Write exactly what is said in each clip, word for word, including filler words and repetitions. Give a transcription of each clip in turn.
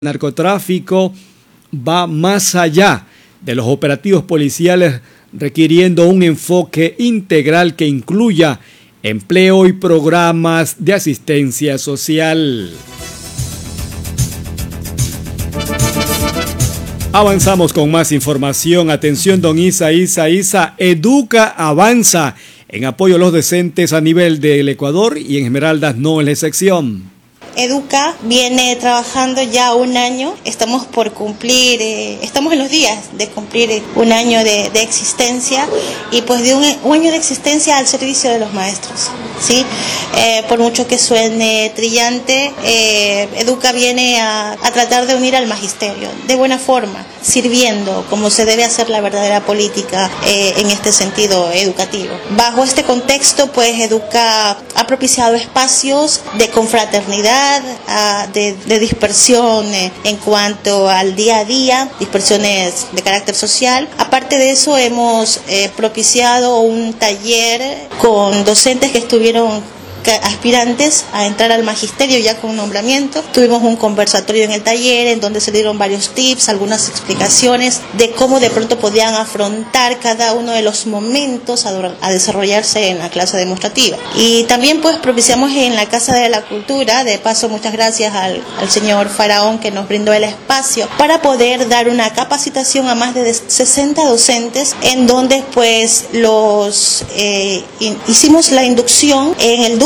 narcotráfico va más allá de los operativos policiales, requiriendo un enfoque integral que incluya empleo y programas de asistencia social. Avanzamos con más información. Atención, don Isa, Isa, Isa. Educa avanza en apoyo a los docentes a nivel del Ecuador y en Esmeraldas no es la excepción. Educa viene trabajando ya un año, estamos por cumplir, eh, estamos en los días de cumplir eh, un año de, de existencia y pues de un, un año de existencia al servicio de los maestros, ¿sí? Eh, por mucho que suene trillante, eh, Educa viene a, a tratar de unir al magisterio de buena forma, sirviendo como se debe hacer la verdadera política eh, en este sentido educativo. Bajo este contexto, pues Educa ha propiciado espacios de confraternidad, De, de dispersión eh, en cuanto al día a día, dispersiones de carácter social. Aparte de eso, hemos eh, propiciado un taller con docentes que estuvieron aspirantes a entrar al magisterio ya con un nombramiento. Tuvimos un conversatorio en el taller en donde se dieron varios tips, algunas explicaciones de cómo de pronto podían afrontar cada uno de los momentos a, a desarrollarse en la clase demostrativa. Y también pues propiciamos en la Casa de la Cultura, de paso muchas gracias al, al señor Faraón que nos brindó el espacio para poder dar una capacitación a más de sesenta docentes en donde pues los eh, in, hicimos la inducción en el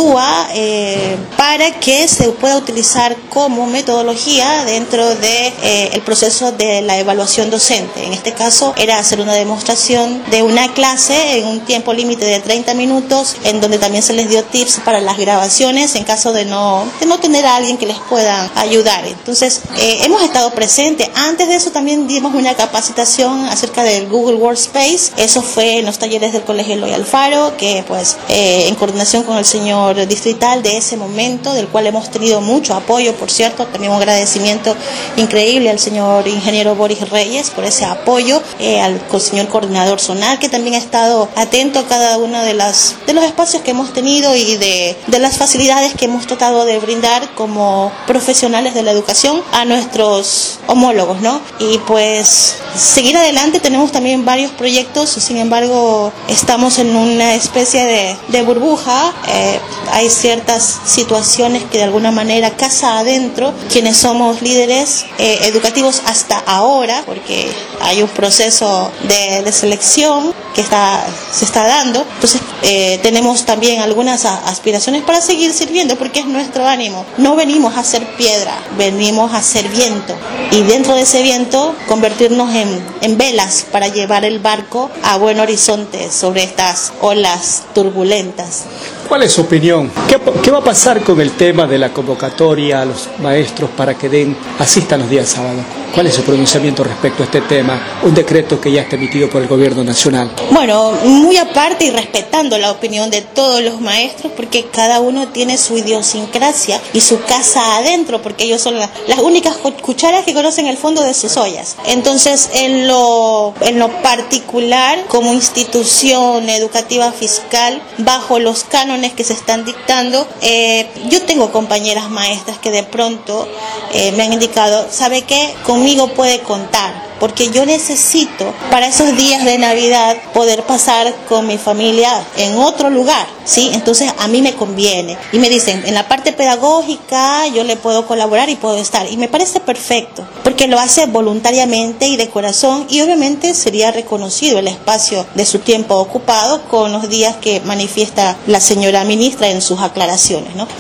Eh, para que se pueda utilizar como metodología dentro de eh, el proceso de la evaluación docente. En este caso era hacer una demostración de una clase en un tiempo límite de treinta minutos, en donde también se les dio tips para las grabaciones en caso de no, de no tener a alguien que les pueda ayudar. Entonces eh, hemos estado presentes. Antes de eso también dimos una capacitación acerca del Google Workspace. Eso fue en los talleres del Colegio Eloy Alfaro, que pues eh, en coordinación con el señor distrital de ese momento, del cual hemos tenido mucho apoyo, por cierto, también un agradecimiento increíble al señor ingeniero Boris Reyes por ese apoyo, eh, al señor coordinador zonal, que también ha estado atento a cada uno de, las, de los espacios que hemos tenido y de, de las facilidades que hemos tratado de brindar como profesionales de la educación a nuestros homólogos, ¿no? Y pues seguir adelante, tenemos también varios proyectos, sin embargo estamos en una especie de, de burbuja. eh, Hay ciertas situaciones que de alguna manera casa adentro, quienes somos líderes eh, educativos hasta ahora, porque hay un proceso de, de selección que está, se está dando, entonces eh, tenemos también algunas aspiraciones para seguir sirviendo, porque es nuestro ánimo. No venimos a hacer piedra, venimos a hacer viento, y dentro de ese viento convertirnos en, en velas para llevar el barco a buen horizonte sobre estas olas turbulentas. ¿Cuál es su opinión? ¿Qué, ¿Qué va a pasar con el tema de la convocatoria a los maestros para que den, asistan los días sábados? ¿Cuál es su pronunciamiento respecto a este tema? Un decreto que ya está emitido por el gobierno nacional. Bueno, muy aparte y respetando la opinión de todos los maestros, porque cada uno tiene su idiosincrasia y su casa adentro, porque ellos son la, las únicas cucharas que conocen el fondo de sus ollas. Entonces, en lo, en lo particular, como institución educativa fiscal, bajo los cánones que se están dictando, eh, yo tengo compañeras maestras que de pronto eh, me han indicado, ¿sabe qué? Conmigo puede contar, porque yo necesito para esos días de Navidad poder pasar con mi familia en otro lugar, ¿sí? Entonces a mí me conviene. Y me dicen, en la parte pedagógica yo le puedo colaborar y puedo estar. Y me parece perfecto, porque lo hace voluntariamente y de corazón, y obviamente sería reconocido el espacio de su tiempo ocupado con los días que manifiesta la señora ministra en sus aclaraciones, ¿no?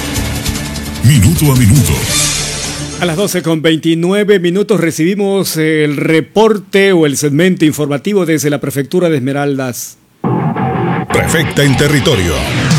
Minuto a minuto. A las doce con veintinueve minutos recibimos el reporte o el segmento informativo desde la Prefectura de Esmeraldas. Prefecta en territorio.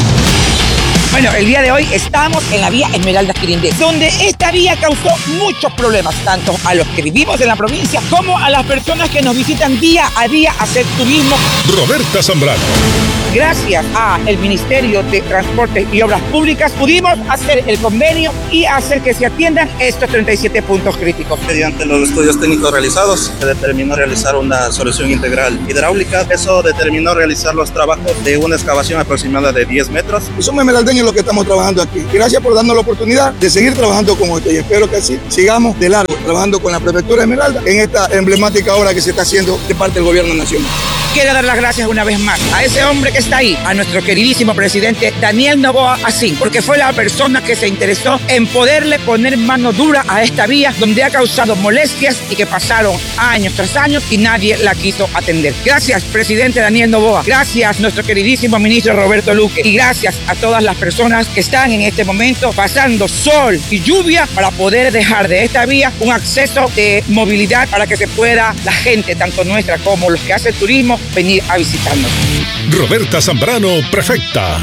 Bueno, el día de hoy estamos en la vía Esmeraldas-Quirindé, donde esta vía causó muchos problemas, tanto a los que vivimos en la provincia como a las personas que nos visitan día a día a hacer turismo. Roberta Zambrano. Gracias al Ministerio de Transporte y Obras Públicas pudimos hacer el convenio y hacer que se atiendan estos treinta y siete puntos críticos. Mediante los estudios técnicos realizados, se determinó realizar una solución integral hidráulica. Eso determinó realizar los trabajos de una excavación aproximada de diez metros. Y somos esmeraldeños los que estamos trabajando aquí. Gracias por darnos la oportunidad de seguir trabajando con usted y espero que así sigamos de largo trabajando con la Prefectura de Esmeralda en esta emblemática obra que se está haciendo de parte del Gobierno Nacional. Quiero dar las gracias una vez más a ese hombre que está ahí, a nuestro queridísimo presidente Daniel Noboa Asín, porque fue la persona que se interesó en poderle poner mano dura a esta vía donde ha causado molestias y que pasaron años tras años y nadie la quiso atender. Gracias, presidente Daniel Noboa. Gracias, nuestro queridísimo ministro Roberto Luque. Y gracias a todas las personas que están en este momento pasando sol y lluvia para poder dejar de esta vía un acceso de movilidad para que se pueda la gente, tanto nuestra como los que hacen turismo, venir a visitarnos. Roberta Zambrano, prefecta.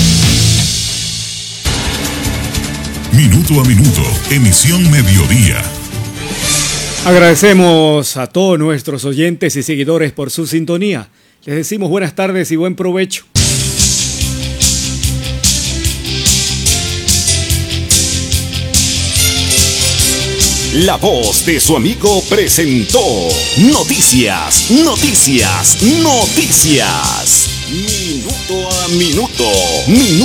Minuto a minuto, emisión mediodía. Agradecemos a todos nuestros oyentes y seguidores por su sintonía. Les decimos buenas tardes y buen provecho. La voz de su amigo presentó Noticias, Noticias, Noticias. Minuto a minuto. Minuto